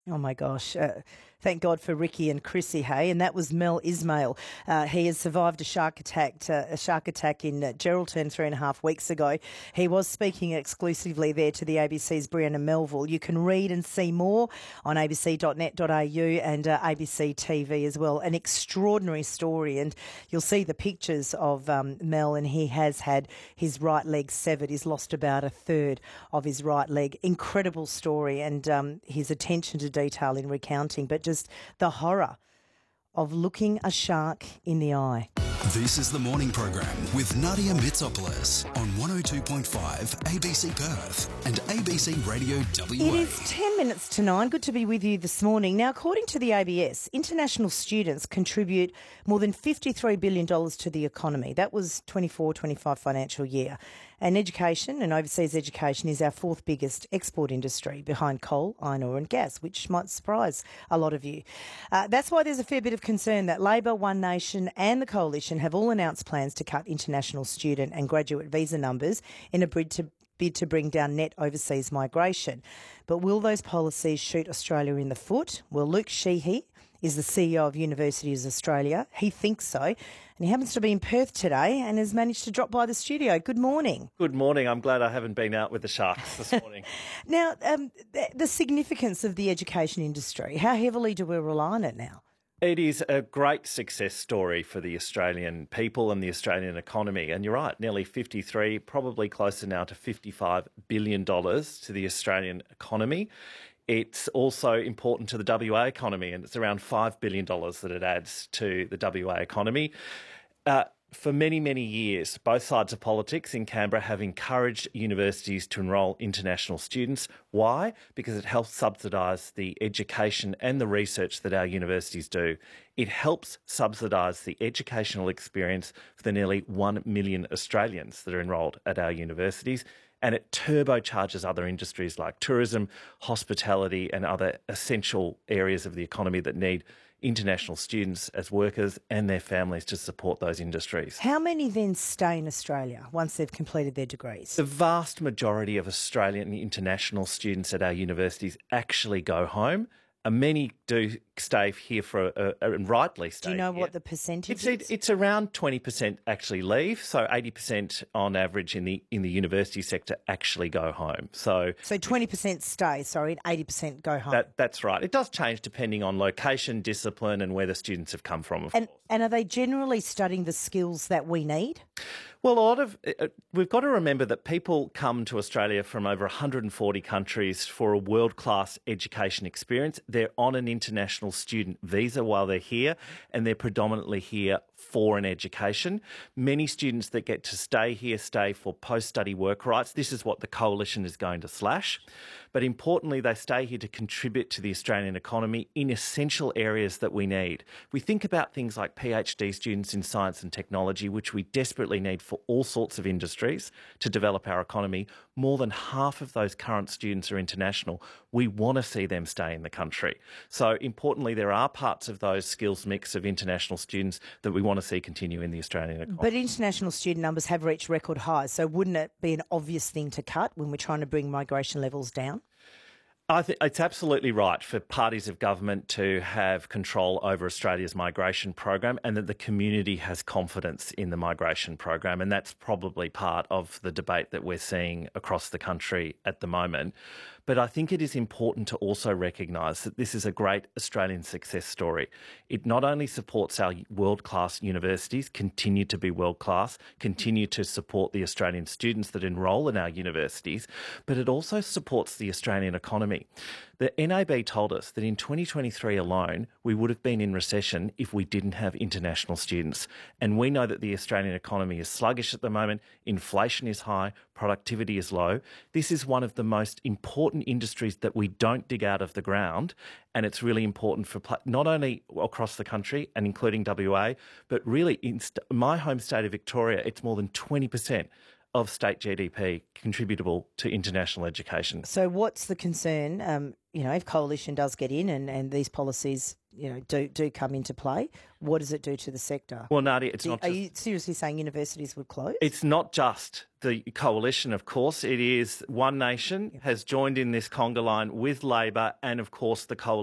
Oh my gosh. Thank God for Ricky and Chrissy, hey? And that was Mel Ismail. He has survived a shark attack in Geraldton 3.5 weeks ago. He was speaking exclusively there to the ABC's Brianna Melville. You can read and see more on abc.net.au and ABC TV as well. An extraordinary story, and you'll see the pictures of Mel, and he has had his right leg severed. He's lost about a third of his right leg. Incredible story, and his attention to detail in recounting, but just the horror of looking a shark in the eye. This is the morning program with Nadia Mitsopoulos on 102.5 ABC Perth and ABC Radio WA. It is 10 minutes to 9. Good to be with you this morning. Now, according to the ABS, international students contribute more than $53 billion to the economy. That was 24-25 financial year. And education and overseas education is our fourth biggest export industry behind coal, iron ore and gas, which might surprise a lot of you. That's why there's a fair bit of concern that Labor, One Nation and the Coalition have all announced plans to cut international student and graduate visa numbers in a bid to bring down net overseas migration. But will those policies shoot Australia in the foot? Well, Luke Sheehy is the CEO of Universities Australia. He thinks so, and he happens to be in Perth today and has managed to drop by the studio. Good morning. Good morning. I'm glad I haven't been out with the sharks this morning. Now, the significance of the education industry, how heavily do we rely on it now? It is a great success story for the Australian people and the Australian economy. And you're right, nearly 53, probably closer now to $55 billion to the Australian economy. It's also important to the WA economy, and it's around $5 billion that it adds to the WA economy. For many, many years, both sides of politics in Canberra have encouraged universities to enrol international students. Why? Because it helps subsidise the education and the research that our universities do. It helps subsidise the educational experience for the nearly 1 million Australians that are enrolled at our universities. And it turbocharges other industries like tourism, hospitality and other essential areas of the economy that need international students as workers and their families to support those industries. How many then stay in Australia once they've completed their degrees? The vast majority of Australian international students at our universities actually go home. Many do stay here and rightly stay. Do you know here. what the percentage is? It's around 20% actually leave, so 80% on average in the university sector actually go home. So 20% stay, and 80% go home. That's right. It does change depending on location, discipline, and where the students have come from. Of course. And are they generally studying the skills that we need? Well, we've got to remember that people come to Australia from over 140 countries for a world-class education experience. They're on an international student visa while they're here, and they're predominantly here for an education. Many students that get to stay here stay for post-study work rights. This is what the Coalition is going to slash. But importantly, they stay here to contribute to the Australian economy in essential areas that we need. We think about things like PhD students in science and technology, which we desperately need for all sorts of industries to develop our economy. More than half of those current students are international. We want to see them stay in the country. So importantly, there are parts of those skills mix of international students that we want to see continue in the Australian economy. But international student numbers have reached record highs, so wouldn't it be an obvious thing to cut when we're trying to bring migration levels down? I think it's absolutely right for parties of government to have control over Australia's migration program and that the community has confidence in the migration program. And that's probably part of the debate that we're seeing across the country at the moment. But I think it is important to also recognise that this is a great Australian success story. It not only supports our world-class universities, continue to be world-class, continue to support the Australian students that enrol in our universities, but it also supports the Australian economy. The NAB told us that in 2023 alone, we would have been in recession if we didn't have international students. And we know that the Australian economy is sluggish at the moment, inflation is high, productivity is low. This is one of the most important industries that we don't dig out of the ground, and it's really important for not only across the country and including WA, but really in my home state of Victoria, it's more than 20% of state GDP contributable to international education. So what's the concern, if Coalition does get in and these policies do come into play, what does it do to the sector? Well, Nadia, it's not Are just... you seriously saying universities would close? It's not just the coalition, of course. It is One Nation has joined in this conga line with Labor and, of course, the coalition